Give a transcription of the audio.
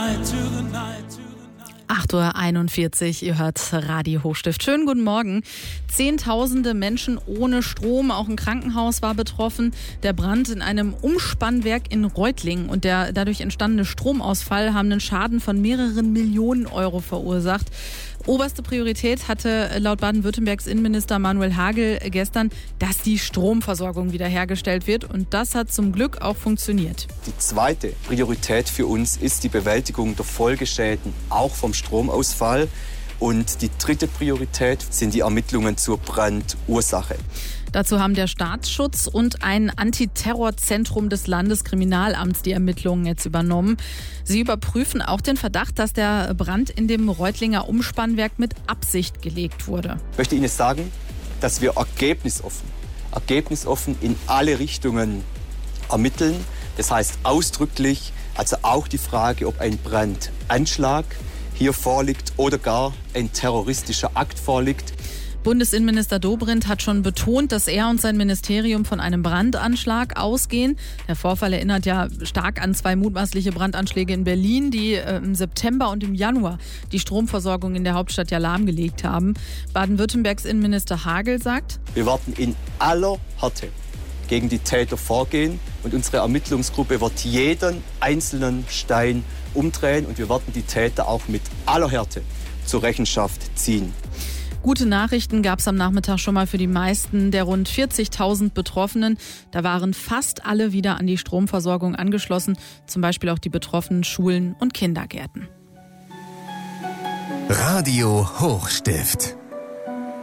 8:41 Uhr, ihr hört Radio Hochstift. Schönen guten Morgen. Zehntausende Menschen ohne Strom, auch ein Krankenhaus war betroffen. Der Brand in einem Umspannwerk in Reutlingen und der dadurch entstandene Stromausfall haben einen Schaden von mehreren Millionen Euro verursacht. Oberste Priorität hatte laut Baden-Württembergs Innenminister Manuel Hagel gestern, dass die Stromversorgung wiederhergestellt wird. Und das hat zum Glück auch funktioniert. Die zweite Priorität für uns ist die Bewältigung der Folgeschäden, auch vom Stromausfall. Und die dritte Priorität sind die Ermittlungen zur Brandursache. Dazu haben der Staatsschutz und ein Antiterrorzentrum des Landeskriminalamts die Ermittlungen jetzt übernommen. Sie überprüfen auch den Verdacht, dass der Brand in dem Reutlinger Umspannwerk mit Absicht gelegt wurde. Ich möchte Ihnen sagen, dass wir ergebnisoffen in alle Richtungen ermitteln. Das heißt ausdrücklich, also auch die Frage, ob ein Brandanschlag hier vorliegt oder gar ein terroristischer Akt vorliegt. Bundesinnenminister Dobrindt hat schon betont, dass er und sein Ministerium von einem Brandanschlag ausgehen. Der Vorfall erinnert ja stark an zwei mutmaßliche Brandanschläge in Berlin, die im September und im Januar die Stromversorgung in der Hauptstadt ja lahmgelegt haben. Baden-Württembergs Innenminister Hagel sagt: Wir werden in aller Härte gegen die Täter vorgehen und unsere Ermittlungsgruppe wird jeden einzelnen Stein umdrehen und wir werden die Täter auch mit aller Härte zur Rechenschaft ziehen. Gute Nachrichten gab es am Nachmittag schon mal für die meisten der rund 40.000 Betroffenen. Da waren fast alle wieder an die Stromversorgung angeschlossen, zum Beispiel auch die betroffenen Schulen und Kindergärten. Radio Hochstift.